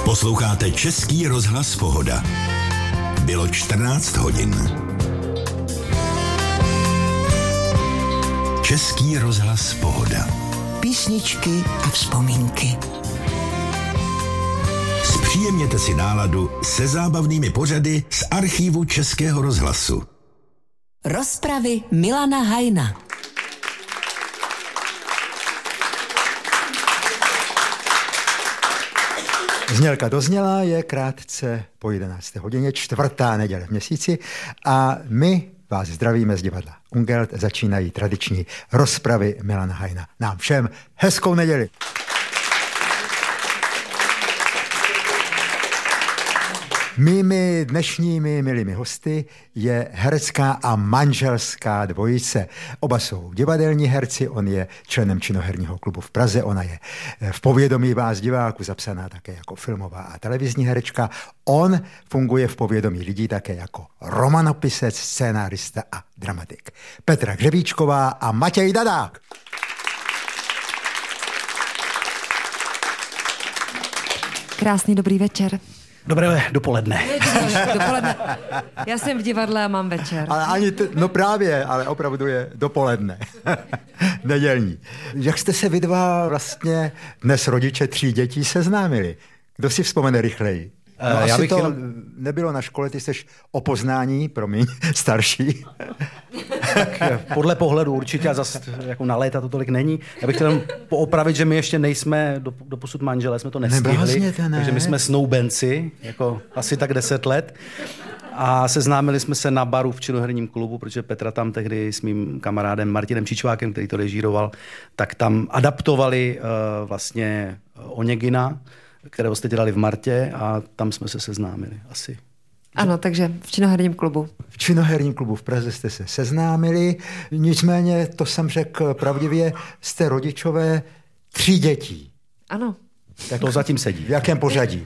Posloucháte Český rozhlas Pohoda. Bylo 14 hodin. Český rozhlas Pohoda. Písničky a vzpomínky. Zpříjemněte si náladu se zábavnými pořady z archívu Českého rozhlasu. Rozpravy Milana Hajna. Znělka dozněla, je krátce po 11. hodině, 4. neděle v měsíci a my vás zdravíme z divadla Ungelt. Začínají tradiční rozpravy Milana Hajna. Nám všem hezkou neděli. Mými dnešními milými hosty je herecká a manželská dvojice. Oba jsou divadelní herci, on je členem činoherního klubu v Praze, ona je v povědomí vás diváků zapsaná také jako filmová a televizní herečka. On funguje v povědomí lidí také jako romanopisec, scénárista a dramatik. Petra Hřebíčková a Matěj Dadák. Krásný dobrý večer. Dobré dopoledne. Dopoledne. Já jsem v divadle a mám večer. Ale ani no právě, ale opravdu je dopoledne. Nedělní. Jak jste se vy dva vlastně dnes rodiče 3 dětí seznámili? Kdo si vzpomene rychleji? No, asi to nebylo na škole, ty jsi o poznání, promiň, starší. Tak podle pohledu určitě a zase jako na léta to tolik není. Já bych chtěl poopravit, že my ještě nejsme doposud manželé, jsme to nestihli. Takže my jsme snoubenci, jako asi tak 10 let. A seznámili jsme se na baru v činoherním klubu, protože Petra tam tehdy s mým kamarádem Martinem Čičvákem, který to režíroval, tak tam adaptovali vlastně Onegina, kterého jste dělali v Martě a tam jsme se seznámili asi. Ano, takže v činoherním klubu. V činoherním klubu v Praze jste se seznámili, nicméně to jsem řekl pravdivě, jste rodičové 3 dětí. Ano. Tak to zatím sedí. V jakém pořadí?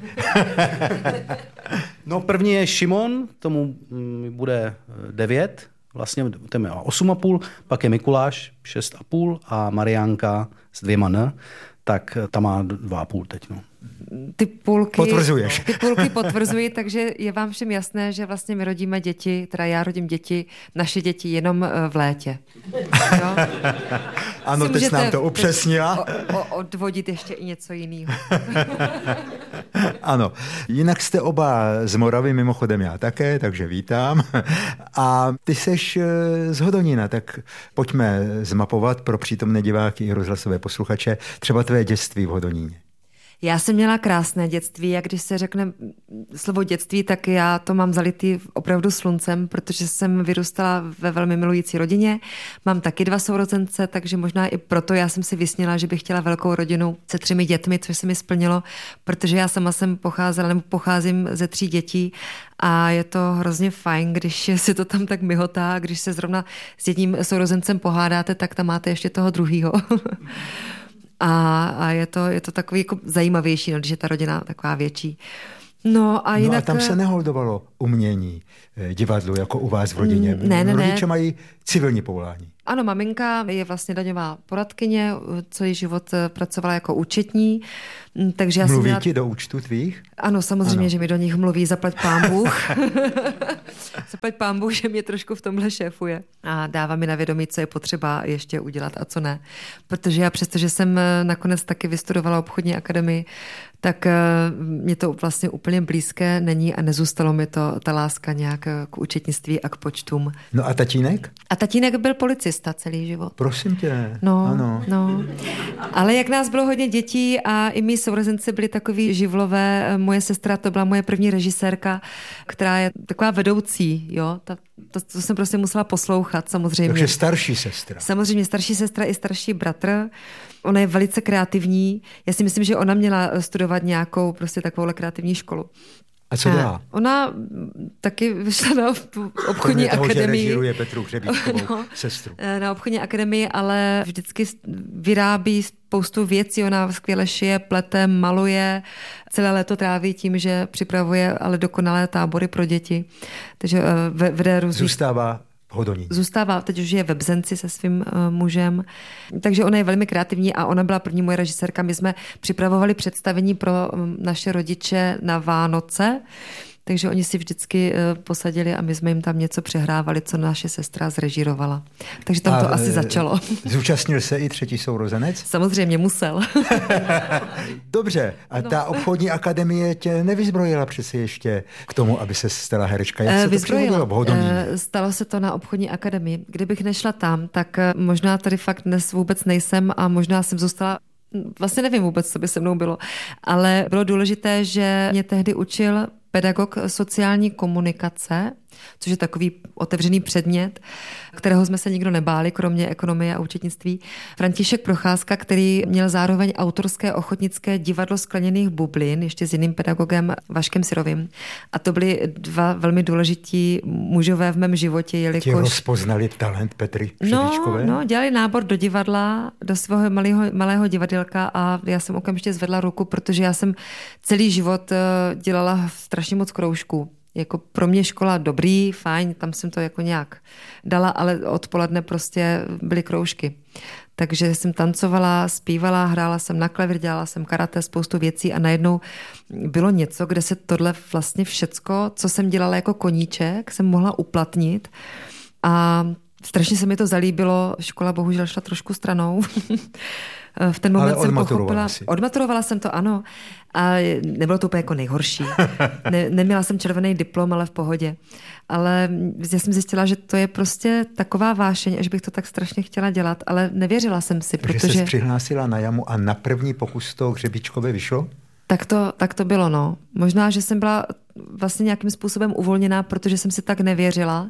No první je Šimon, tomu bude 9, vlastně ten je 8,5, pak je Mikuláš 6,5 a Mariánka s 2 N, tak ta má 2,5 teď, no. Ty půlky potvrzuji, takže je vám všem jasné, že vlastně my rodíme děti, teda já rodím děti, naše děti jenom v létě. Jo? Ano, teď nám to upřesnila. Odvodit ještě i něco jiného. Ano, jinak jste oba z Moravy, mimochodem já také, takže vítám. A ty seš z Hodonína, tak pojďme zmapovat pro přítomné diváky i rozhlasové posluchače třeba tvé dětství v Hodoníně. Já jsem měla krásné dětství a když se řekne slovo dětství, tak já to mám zalitý opravdu sluncem, protože jsem vyrůstala ve velmi milující rodině. Mám taky 2 sourozence, takže možná i proto já jsem si vysnila, že bych chtěla velkou rodinu se 3 dětmi, což se mi splnilo, protože já sama jsem pocházím ze 3 dětí a je to hrozně fajn, když si to tam tak myhotá, když se zrovna s jedním sourozencem pohádáte, tak tam máte ještě toho druhýho. A je to takový jako zajímavější, no, když je ta rodina taková větší. No a jinak... No a tam se neholdovalo umění, divadlu, jako u vás v rodině. Ne. Rodiče mají civilní povolání. Ano, maminka je vlastně daňová poradkyně, celý život pracovala jako účetní. Takže já mluví ti do účtu tvých? Ano, samozřejmě, ano. Že mi do nich mluví, zaplať pán Bůh. Zaplať pán Bůh, že mě trošku v tomhle šéfuje. A dává mi na vědomí, co je potřeba ještě udělat a co ne. Protože já přestože jsem nakonec taky vystudovala obchodní akademii, tak mě to vlastně úplně blízké není a nezůstalo mi to ta láska nějak k účetnictví a k počtům. No a tatínek? A tatínek byl policista celý život. Prosím tě. No. Ale jak nás bylo hodně dětí a i mý sourozenci byli takový živlové, moje sestra to byla moje první režisérka, která je taková vedoucí, jo, to jsem prostě musela poslouchat samozřejmě. Takže starší sestra. Samozřejmě starší sestra i starší bratr. Ona je velice kreativní. Já si myslím, že ona měla studovat nějakou prostě takovouhle kreativní školu. A co dělá? Ona taky vyšla na obchodní akademii. Že režíruje Petru Hřebíčkovou sestru. Na obchodní akademii, ale vždycky vyrábí spoustu věcí. Ona skvěle šije, plete, maluje. Celé léto tráví tím, že připravuje ale dokonalé tábory pro děti. Takže vede různý... Zůstává Hodonín. Zůstává, teď už je ve Bzenci se svým mužem, takže ona je velmi kreativní a ona byla první moje režisérka. My jsme připravovali představení pro naše rodiče na Vánoce, takže oni si vždycky posadili a my jsme jim tam něco přehrávali, co naše sestra zrežírovala. Takže tam to asi začalo. Zúčastnil se i třetí sourozenec? Samozřejmě musel. Dobře, a ta obchodní akademie tě nevyzbrojila přece ještě k tomu, aby se stala herečka. Jak se to přihodilo v Hodoníně? Stalo se to na obchodní akademii. Kdybych nešla tam, tak možná tady fakt dnes vůbec nejsem a možná jsem zůstala. Vlastně nevím vůbec, co by se mnou bylo, ale bylo důležité, že mě tehdy učil pedagog sociální komunikace, což je takový otevřený předmět, kterého jsme se nikdo nebáli, kromě ekonomie a účetnictví. František Procházka, který měl zároveň autorské ochotnické divadlo skleněných bublin, ještě s jiným pedagogem Vaškem Syrovým. A to byli dva velmi důležití mužové v mém životě, jelikož... Ti rozpoznali talent Petry Předíčkové? No, dělali nábor do divadla, do svého malého divadelka a já jsem okamžitě zvedla ruku, protože já jsem celý život dělala strašně moc kroužků. Jako pro mě škola dobrý, fajn, tam jsem to jako nějak dala, ale odpoledne prostě byly kroužky. Takže jsem tancovala, zpívala, hrála jsem na klavír, dělala jsem karate, spoustu věcí a najednou bylo něco, kde se tohle vlastně všecko, co jsem dělala jako koníček, jsem mohla uplatnit a strašně se mi to zalíbilo. Škola bohužel šla trošku stranou. V ten moment jsem pochopila. Odmaturovala jsem to, ano. A nebylo to úplně jako nejhorší. Neměla jsem červený diplom, ale v pohodě. Ale já jsem zjistila, že to je prostě taková vášeň, až bych to tak strašně chtěla dělat, ale nevěřila jsem si, protože jsi přihlásila na jamu a na první pokus to Hřebíčkové vyšlo? Tak to bylo, no. Možná, že jsem byla vlastně nějakým způsobem uvolněná, protože jsem si tak nevěřila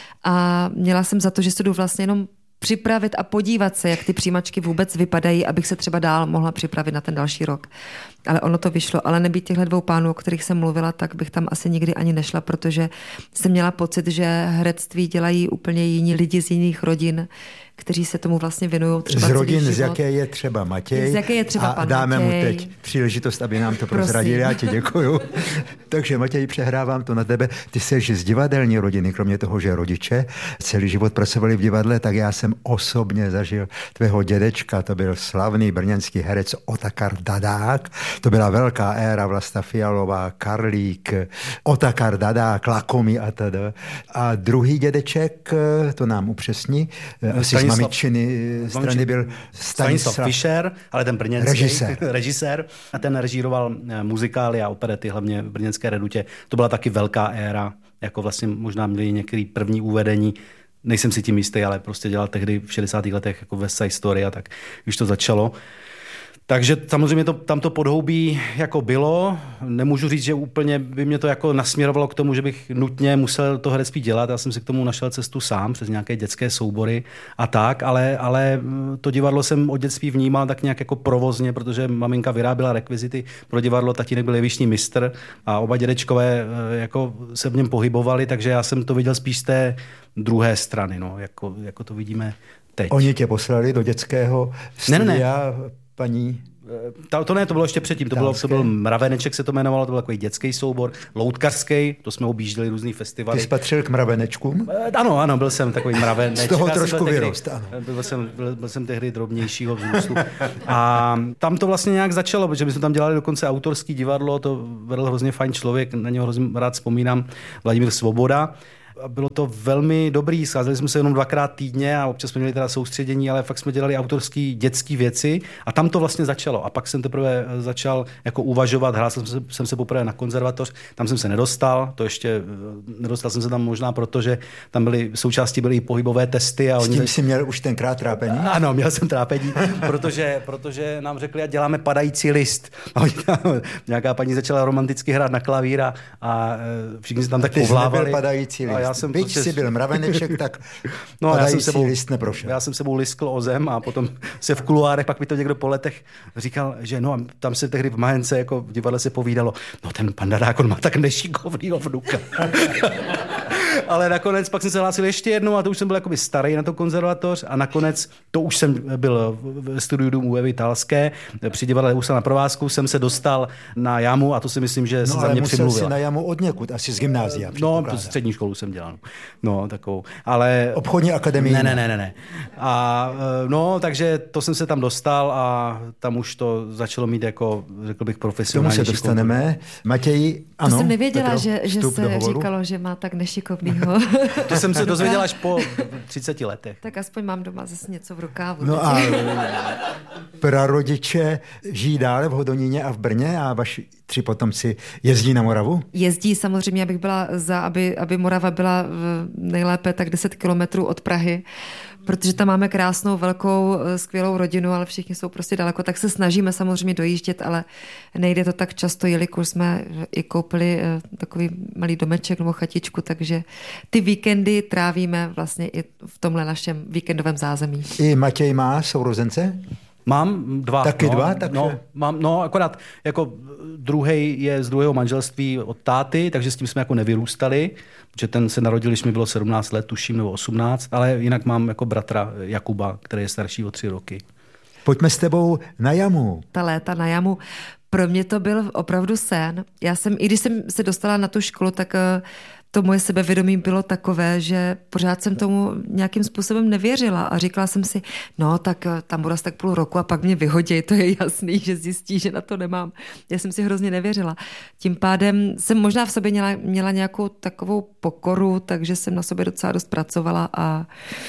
a měla jsem za to, že se jdu vlastně jenom připravit a podívat se, jak ty přijímačky vůbec vypadají, abych se třeba dál mohla připravit na ten další rok. Ale ono to vyšlo. Ale nebýt těchto dvou pánů, o kterých jsem mluvila, tak bych tam asi nikdy ani nešla, protože jsem měla pocit, že herectví dělají úplně jiní lidi z jiných rodin, kteří se tomu vlastně věnují třeba z rodin, celý život. Z jaké je třeba Matěj. Z jaké je třeba pan dáme Matěj. mu teď příležitost, aby nám to prozradil. Já ti děkuju. Takže Matěj, přehrávám to na tebe. Ty jsi z divadelní rodiny, kromě toho, že rodiče celý život pracovali v divadle, tak já jsem osobně zažil tvého dědečka, to byl slavný brněnský herec Otakar Dadák. To byla velká éra, Vlasta Fialová, Karlík, Otakar Dadák, Lakomi a teda. A druhý dědeček, to nám upřesní, asi z mamičiny strany byl Stanislav Fischer, ale ten brněnský režisér. A ten režíroval muzikály a operety, hlavně v brněnské Redutě. To byla taky velká éra, jako vlastně možná měli některý první uvedení. Nejsem si tím jistý, ale prostě dělal tehdy v 60. letech jako West Side Story a tak už to začalo. Takže samozřejmě tam to podhoubí jako bylo. Nemůžu říct, že úplně by mě to jako nasměrovalo k tomu, že bych nutně musel to herectví dělat. Já jsem si k tomu našel cestu sám přes nějaké dětské soubory a tak, ale to divadlo jsem od dětství vnímal tak nějak jako provozně, protože maminka vyráběla rekvizity pro divadlo, tatínek byl jevištní mistr a oba dědečkové jako se v něm pohybovali, takže já jsem to viděl spíš z té druhé strany, no, jako to vidíme teď. Oni tě poslali do dětského studia? Ne. Paní... To bylo ještě předtím, to byl Mraveneček se to jmenovalo, to byl takový dětský soubor, loutkařský, to jsme objížděli různý festivaly. Ty jsi patřil k Mravenečkům? Ano, byl jsem takový Mraveneček. Z toho trošku vyrost, ano. Byl jsem tehdy drobnějšího vzrůstu. A tam to vlastně nějak začalo, protože my jsme tam dělali dokonce autorský divadlo, to vedl hrozně fajn člověk, na něho hrozně rád vzpomínám, Vladimír Svoboda. Bylo to velmi dobrý, scházeli jsme se jenom 2krát týdně a občas jsme měli teda soustředění, ale fakt jsme dělali autorský dětský věci a tam to vlastně začalo. A pak jsem teprve začal jako uvažovat, hrál jsem se poprvé na konzervatoř, tam jsem se nedostal, nedostal jsem se tam možná proto, že tam součástí byly i pohybové testy. A s tím jsi měl už tenkrát trápení? Ano, měl jsem trápení, protože nám řekli, ať děláme padající list. A nějaká paní začala romanticky hrát na klavír a všichni se tam tak povlávali. Padající list. Byť jsi byl Mraveneček, tak padající list neprošel. Já jsem sebou liskl o zem a potom se v kuluárech, pak mi to někdo po letech říkal, že no, tam se tehdy v Mahence jako v divadle se povídalo, no ten pan Dadák, on má tak nešikovnýho vnuka. Ale nakonec pak jsem se hlásil ještě jednou a to už jsem byl jakoby starý na to konzervatoř a nakonec to už jsem byl v studiu Dům u Evy Talské, při divadle Husa na provázku jsem se dostal na jamu a to si myslím, že se za mě přimluvila. No ale musel si na jamu odněkud, asi z gymnázia. No, střední školu jsem dělal. No, takovou. Ale... Obchodní akademii? Ne. A no, takže to jsem se tam dostal a tam už to začalo mít jako, řekl bych, profesionální. Tomu se dostaneme. Matěj, ano. To jsem nevěděla, Petro, že se říkalo, že má tak nešikovnýho. To jsem se dozvěděla až po 30 letech. Tak aspoň mám doma zase něco v rukávu. No a prarodiče žijí dále v Hodoníně a v Brně a vaši 3 potomci jezdí na Moravu? Jezdí samozřejmě, abych byla aby Morava byla nejlépe tak 10 kilometrů od Prahy, protože tam máme krásnou, velkou, skvělou rodinu, ale všichni jsou prostě daleko, tak se snažíme samozřejmě dojíždět, ale nejde to tak často, jelikož jsme i koupili takový malý domeček nebo chatičku, takže ty víkendy trávíme vlastně i v tomhle našem víkendovém zázemí. I Matěj má sourozence? Mám 2. Taky 2? Takže... Akorát jako druhej je z druhého manželství od táty, takže s tím jsme jako nevyrůstali, protože ten se narodil, když mi bylo 17 let, tuším, nebo 18, ale jinak mám jako bratra Jakuba, který je starší o 3 roky. Pojďme s tebou na jamu. Ta léta na jamu, pro mě to byl opravdu sen. I když jsem se dostala na tu školu, tak to moje sebevědomí bylo takové, že pořád jsem tomu nějakým způsobem nevěřila a říkala jsem si, no tak tam budu asi tak půl roku a pak mě vyhodí, to je jasný, že zjistí, že na to nemám. Já jsem si hrozně nevěřila. Tím pádem jsem možná v sobě měla nějakou takovou pokoru, takže jsem na sobě docela dost pracovala a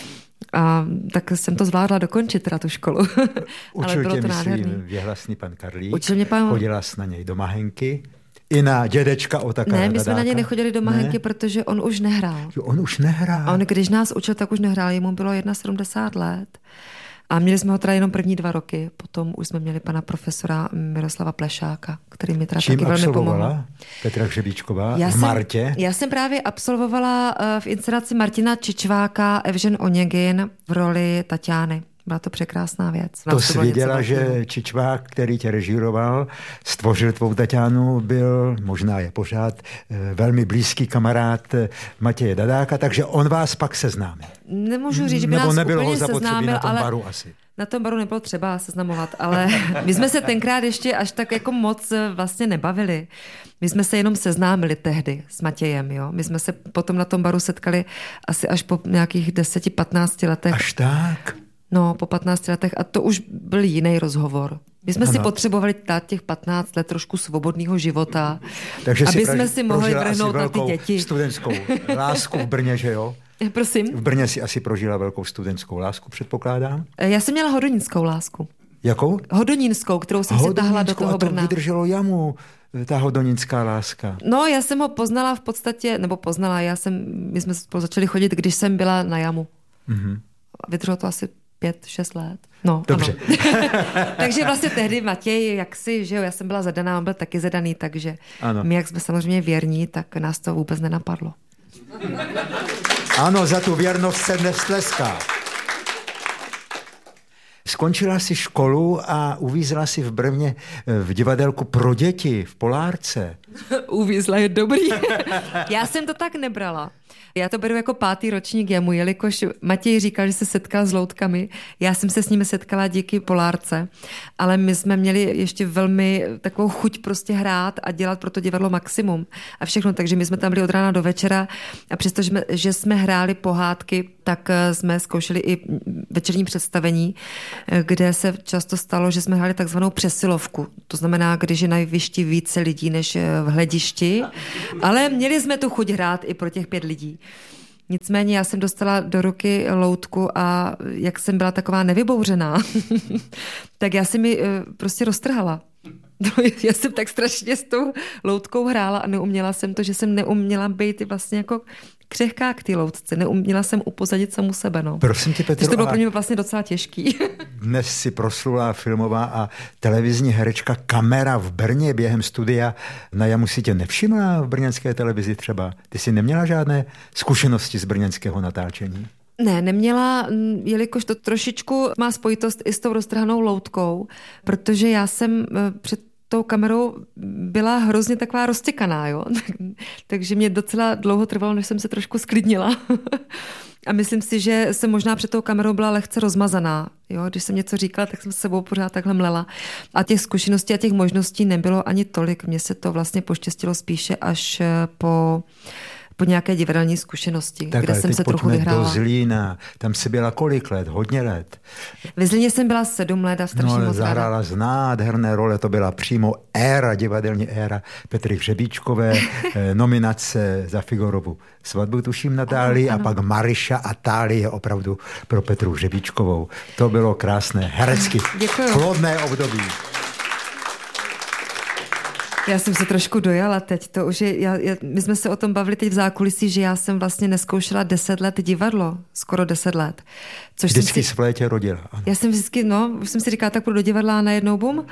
tak jsem to zvládla dokončit teda tu školu. Učil tě, myslím, věhlasný pan Karlík. Chodila jsi na něj do Mahenky. I na dědečka Otakara Dadáka. Ne, my jsme na něj nechodili do Mahenky, protože on už nehrál. Jo, on už nehrál. A on, když nás učil, tak už nehrál. Jemu bylo 71 let. A měli jsme ho teda jenom první 2 roky. Potom už jsme měli pana profesora Miroslava Plešáka, který mi teda taky velmi pomohl. Petra Hřebíčková v Martě? Já jsem právě absolvovala v inscenaci Martina Čičváka Evžen Oněgin v roli Tatiány. Byla to překrásná věc. To jsi viděla, že Čičvák, který tě režíroval, stvořil tvou Tatiánu, byl, možná je pořád, velmi blízký kamarád Matěje Dadáka, takže on vás pak seznámil. Nemůžu říct, že by nás úplně seznámil, na tom baru asi. Na tom baru nebylo třeba seznamovat, ale my jsme se tenkrát ještě až tak jako moc vlastně nebavili. My jsme se jenom seznámili tehdy s Matějem, jo. My jsme se potom na tom baru setkali asi až po nějakých 10-15 letech. Až tak? No, po 15 letech a to už byl jiný rozhovor. My jsme si potřebovali dát těch 15 let trošku svobodného života, takže aby jsme si mohli vrhnout na ty děti. Studentskou lásku v Brně, že jo? Prosím? V Brně si asi prožila velkou studentskou lásku, předpokládám? Já jsem měla hodonínskou lásku. Jakou? Hodonínskou, kterou jsem si tahla do toho Brna. A to vydrželo jamu, ta hodonínská láska. No, já jsem ho poznala v podstatě, my jsme spolu začali chodit, když jsem byla na jamu. Mm-hmm. Vydrželo to asi 5-6 let. No, dobře. Takže vlastně tehdy Matěj, že jo, já jsem byla zadaná, on byl taky zadaný, takže ano. My, jak jsme samozřejmě věrní, tak nás to vůbec nenapadlo. Ano, za tu věrnost se nestleská. Skončila si školu a uvízla si v Brně v divadelku pro děti v Polárce. Uvízla je dobrý. Já jsem to tak nebrala. Já to beru jako 5. ročník jamu, jelikož Matěj říkal, že se setkal s loutkami. Já jsem se s nimi setkala díky Polárce, ale my jsme měli ještě velmi takovou chuť prostě hrát a dělat pro to divadlo maximum a všechno, takže my jsme tam byli od rána do večera a přestože že jsme hráli pohádky, tak jsme zkoušeli i večerní představení, kde se často stalo, že jsme hráli takzvanou přesilovku. To znamená, když je na jevišti více lidí než v hledišti, ale měli jsme tu chuť hrát i pro těch 5 lidí. Nicméně já jsem dostala do ruky loutku a jak jsem byla taková nevybouřená, tak já jsem mi prostě roztrhala. Já jsem tak strašně s tou loutkou hrála a neuměla jsem to, že jsem neuměla být vlastně jako křehká k té loutce. Neuměla jsem upozadit samu sebe. No. Prosím tě, Petro, takže to bylo pro mě vlastně docela těžký. Dnes si proslulá filmová a televizní herečka Kamera v Brně během studia na jamu si tě nevšimla v brněnské televizi třeba? Ty jsi neměla žádné zkušenosti z brněnského natáčení? Ne, neměla, jelikož to trošičku má spojitost i s tou roztrhanou loutkou, protože já jsem před tou kamerou byla hrozně taková roztěkaná, jo. Takže mě docela dlouho trvalo, než jsem se trošku sklidnila. A myslím si, že jsem možná před tou kamerou byla lehce rozmazaná. Jo? Když jsem něco říkala, tak jsem s sebou pořád takhle mlela. A těch zkušeností a těch možností nebylo ani tolik. Mně se to vlastně poštěstilo spíše až po nějaké divadelní zkušenosti, tak, kde jsem se trochu vyhrála. Do Zlína. Tam jsi byla kolik let? Hodně let. Ve Zlíně jsem byla 7 let a strašně moc ráda. Zahrála nádherné role, to byla přímo divadelní éra Petry Hřebíčkové, nominace za Figorovu svatbu, tuším, Natálii, a pak Mariša a Tálie opravdu pro Petru Hřebíčkovou. To bylo krásné, herecky, plodné období. Já jsem se trošku dojala teď. To už my jsme se o tom bavili teď v zákulisí, že já jsem vlastně neskoušela 10 let divadlo. Skoro 10 let. Což vždycky v létě rodila. Ano. Já jsem vždycky, už jsem si říkala, tak půjdu do divadla a najednou bum.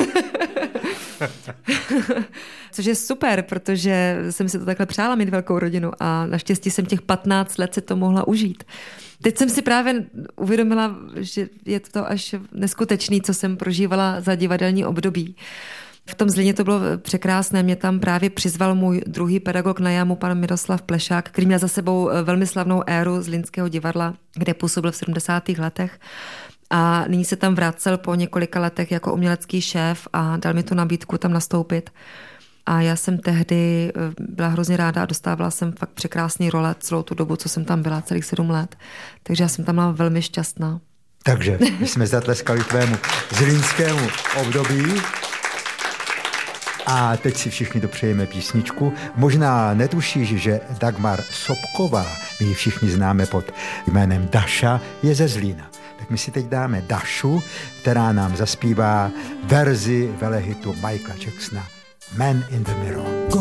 Což je super, protože jsem si to takhle přála mít velkou rodinu a naštěstí jsem těch 15 let si to mohla užít. Teď jsem si právě uvědomila, že je to až neskutečný, co jsem prožívala za divadelní období. V tom Zlíně to bylo překrásné. Mě tam právě přizval můj druhý pedagog na jamu, pan Miroslav Plešák, který měl za sebou velmi slavnou éru Zlínského divadla, kde působil v 70. letech. A nyní se tam vracel po několika letech jako umělecký šéf a dal mi tu nabídku tam nastoupit. A já jsem tehdy byla hrozně ráda a dostávala jsem fakt překrásný role celou tu dobu, co jsem tam byla, celých 7 let. Takže já jsem tam byla velmi šťastná. Takže my jsme zatleskali tvému zlínskému období. A teď si všichni dopřejeme písničku. Možná netušíš, že Dagmar Sobková, my ji všichni známe pod jménem Daša, je ze Zlína. Tak my si teď dáme Dašu, která nám zaspívá verzi velehitu Michaela Jacksona Man in the Mirror.